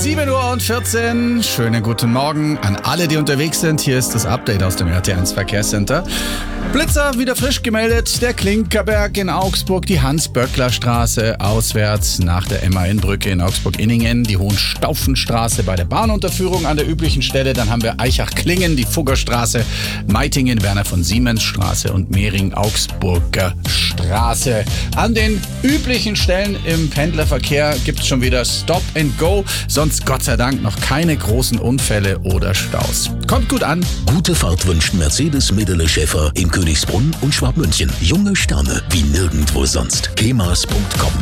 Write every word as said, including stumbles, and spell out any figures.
sieben Uhr und vierzehn. Schönen guten Morgen an alle, die unterwegs sind. Hier ist das Update aus dem R T eins Verkehrscenter. Blitzer wieder frisch gemeldet. Der Klinkerberg in Augsburg, die Hans-Böckler-Straße auswärts nach der M A N-Brücke in Augsburg-Inningen, die Hohenstaufenstraße bei der Bahnunterführung an der üblichen Stelle. Dann haben wir Eichach-Klingen, die Fuggerstraße, Meitingen, Werner von Siemens Straße und Mehring-Augsburger Straße. An den üblichen Stellen im Pendlerverkehr gibt es schon wieder Stop and Go. Sonst Gott sei Dank noch keine großen Unfälle oder Staus. Kommt gut an. Gute Fahrt wünscht Mercedes Medele Schäfer in Königsbrunn und Schwabmünchen. Junge Sterne wie nirgendwo sonst. kemas punkt com